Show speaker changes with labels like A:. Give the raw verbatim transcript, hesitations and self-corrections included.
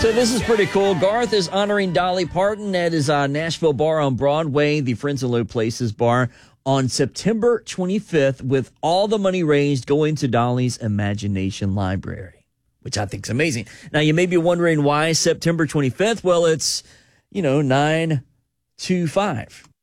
A: So this is pretty cool. Garth is honoring Dolly Parton at his uh, Nashville bar on Broadway, the Friends in Low Places bar, on September twenty-fifth, with all the money raised going to Dolly's Imagination Library, which I think is amazing. Now, you may be wondering why September twenty-fifth. Well, it's, you know, nine two five.